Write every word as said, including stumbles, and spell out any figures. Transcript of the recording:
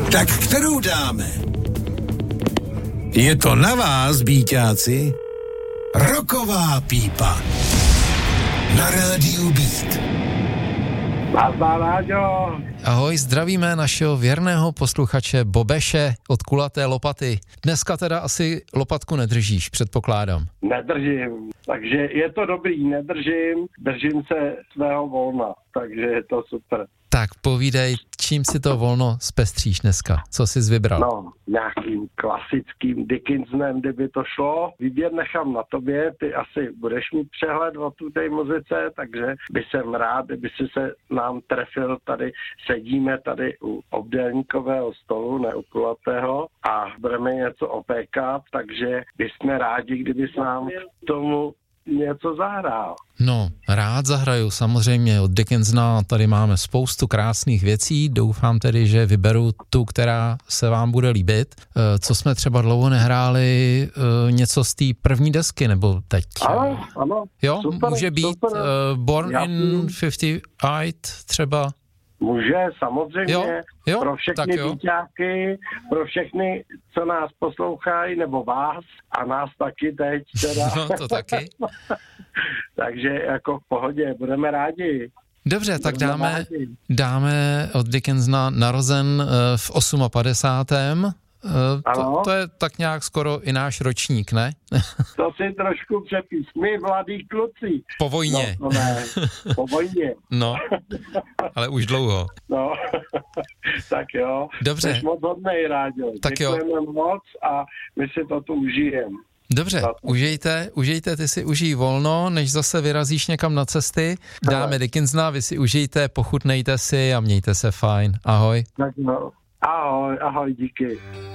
Tak kterou dáme? Je to na vás, býťáci. Rocková pípa. Na rádiu Beat. Nazdar, Ráďo. Ahoj, zdravíme našeho věrného posluchače Bobeše od Kulaté lopaty. Dneska teda asi lopatku nedržíš, předpokládám. Nedržím, takže je to dobrý, nedržím, držím se svého volna, takže je to super. Tak povídej, čím si to volno zpestříš dneska? Co jsi vybral? No, nějakým klasickým Dickinsonem, kdyby to šlo. Výběr nechám na tobě, ty asi budeš mít přehled o tu té muzice, takže by jsem rád, kdyby si se nám trefil tady, sedíme tady u obdélníkového stolu, ne u kulatého, a budeme něco opékat, takže bychom rádi, kdyby s nám k tomu něco zahrál. No, rád zahraju, samozřejmě od Dickinsona tady máme spoustu krásných věcí, doufám tedy, že vyberu tu, která se vám bude líbit. Co jsme třeba dlouho nehráli, něco z té první desky, nebo teď? Ano, ano. Jo, super, může být super. uh, Born Já in padesát osm třeba? Může, samozřejmě, Jo, jo, pro všechny díťáky, pro všechny, co nás poslouchají, nebo vás, a nás taky teď teda. No, to taky. Takže jako v pohodě, budeme rádi. Dobře, tak budeme dáme, rádi. dáme od Dickensona narozen v padesátém osmém To, to je tak nějak skoro i náš ročník, ne? To si trošku přepíš. My mladí kluci. Po vojně. No, to ne, po vojně. No, ale už dlouho. No, tak jo. Dobře. Jsi moc hodnej, Ráďo. Tak jo. Děkujeme moc a my si to tu užijeme. Dobře, užijte, užijte, ty si užij volno, než zase vyrazíš někam na cesty. Dáme Dickinsona, vy si užijte, pochutnejte si a mějte se fajn. Ahoj. Tak no. Ahoj, ahoj, díky.